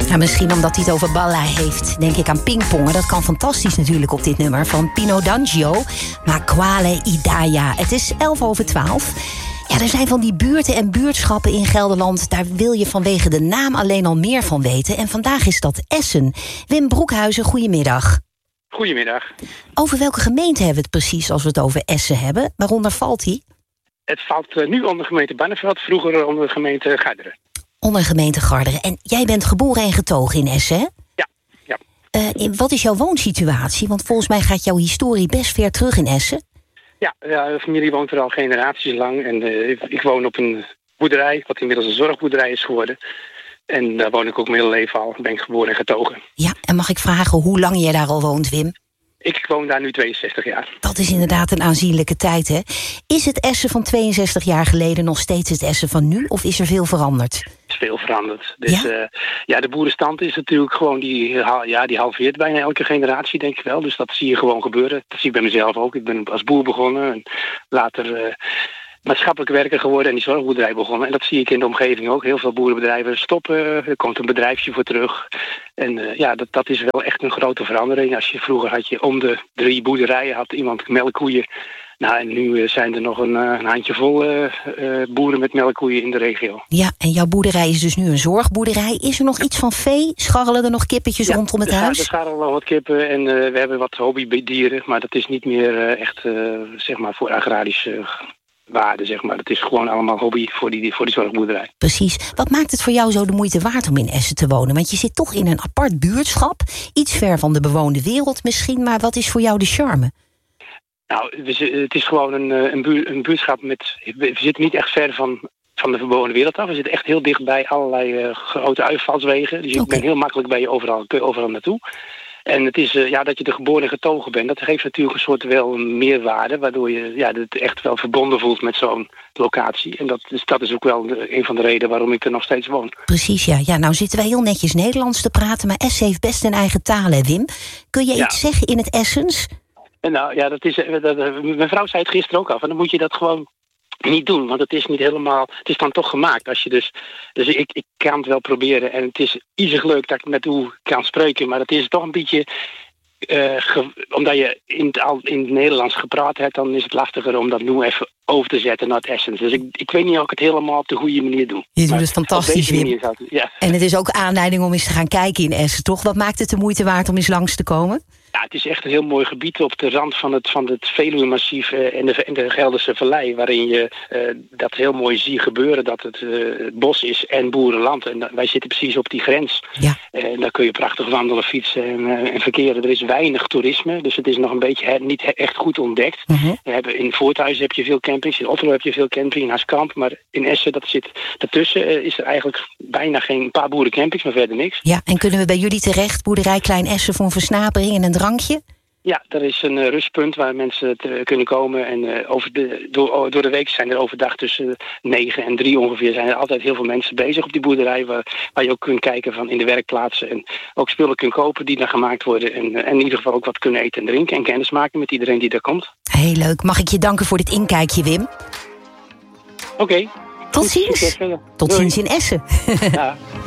Nou, misschien omdat hij het over ballen heeft, denk ik aan pingpongen. Dat kan fantastisch natuurlijk op dit nummer van Pino D'Angio. Maar Quale Idea. Het is 11:12. Ja, er zijn van die buurten en buurtschappen in Gelderland. Daar wil je vanwege de naam alleen al meer van weten. En vandaag is dat Essen. Wim Broekhuizen, goedemiddag. Goedemiddag. Over welke gemeente hebben we het precies als we het over Essen hebben? Waaronder valt die? Het valt nu onder gemeente Barneveld, vroeger onder de gemeente Garderen. Onder gemeente Garderen. En jij bent geboren en getogen in Essen, hè? Ja. Wat is jouw woonsituatie? Want volgens mij gaat jouw historie best ver terug in Essen. Ja, de familie woont er al generaties lang. En ik woon op een boerderij, wat inmiddels een zorgboerderij is geworden. En daar woon ik ook mijn hele leven al. Ben ik geboren en getogen. Ja, en mag ik vragen hoe lang jij daar al woont, Wim? Ik woon daar nu 62 jaar. Dat is inderdaad een aanzienlijke tijd, hè? Is het Essen van 62 jaar geleden nog steeds het Essen van nu? Of is er veel veranderd? Er is veel veranderd. Dus, de boerenstand is natuurlijk gewoon, die halveert bijna elke generatie, denk ik wel. Dus dat zie je gewoon gebeuren. Dat zie ik bij mezelf ook. Ik ben als boer begonnen en later maatschappelijk werker geworden en die zorgboerderij begonnen. En dat zie ik in de omgeving ook. Heel veel boerenbedrijven stoppen. Er komt een bedrijfje voor terug. En dat is wel echt een grote verandering. Vroeger had je om de 3 boerderijen had iemand melkkoeien. Nou, en nu zijn er nog een handjevol boeren met melkkoeien in de regio. Ja, en jouw boerderij is dus nu een zorgboerderij. Is er nog iets van vee? Scharrelen er nog kippetjes rondom het huis? Ja, er scharrelen nog wat kippen en we hebben wat hobbydieren. Maar dat is niet meer echt voor agrarische waarde, zeg maar. Het is gewoon allemaal hobby voor die zorgboerderij. Precies. Wat maakt het voor jou zo de moeite waard om in Essen te wonen? Want je zit toch in een apart buurtschap. Iets ver van de bewoonde wereld misschien. Maar wat is voor jou de charme? Nou, het is gewoon een buurtschap met... We zitten niet echt ver van de bewoonde wereld af. We zitten echt heel dicht bij allerlei grote uitvalswegen. Dus je bent heel makkelijk bij je overal naartoe. En het is dat je er geboren en getogen bent. Dat geeft natuurlijk een soort wel meerwaarde. Waardoor je het echt wel verbonden voelt met zo'n locatie. En dat is ook wel een van de redenen waarom ik er nog steeds woon. Precies, ja. Ja, nou zitten wij heel netjes Nederlands te praten. Maar Essen heeft best een eigen taal, hè, Wim? Kun je iets zeggen in het Essens? Nou ja, mijn vrouw zei het gisteren ook al. En dan moet je dat gewoon niet doen, want het is niet helemaal... Het is dan toch gemaakt. Als je dus ik kan het wel proberen. En het is iets leuk dat ik met u kan spreken. Maar het is toch een beetje... omdat je in het Nederlands gepraat hebt, dan is het lastiger om dat nu even over te zetten naar het Essens. Dus ik weet niet of ik het helemaal op de goede manier doe. Je doet het fantastisch, Wim. En het is ook aanleiding om eens te gaan kijken in Essen, toch? Wat maakt het de moeite waard om eens langs te komen? Ja, het is echt een heel mooi gebied op de rand van het Veluwe-massief en de Gelderse Vallei, waarin je dat heel mooi ziet gebeuren, dat het bos is en boerenland. En wij zitten precies op die grens. Ja. En daar kun je prachtig wandelen, fietsen en verkeren. Er is weinig toerisme, dus het is nog een beetje niet echt goed ontdekt. In Voorthuizen heb je veel campings, in Otterlo heb je veel camping, in Haaskamp, maar in Essen, dat zit daartussen, is er eigenlijk bijna een paar boerencampings, maar verder niks. Ja, en kunnen we bij jullie terecht, boerderij Klein Essen, voor een versnapering en een drankje? Ja, er is een rustpunt waar mensen kunnen komen. En door de week zijn er overdag tussen 9 en 3 ongeveer... zijn er altijd heel veel mensen bezig op die boerderij... waar je ook kunt kijken van in de werkplaatsen... en ook spullen kunt kopen die daar gemaakt worden... en in ieder geval ook wat kunnen eten en drinken... en kennis maken met iedereen die daar komt. Heel leuk. Mag ik je danken voor dit inkijkje, Wim? Oké. Tot ziens. Tot ziens in Essen. Ja.